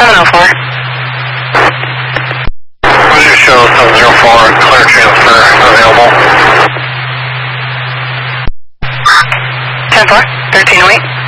704. Roger, show 704, clear transfer available. 10-4, 1308.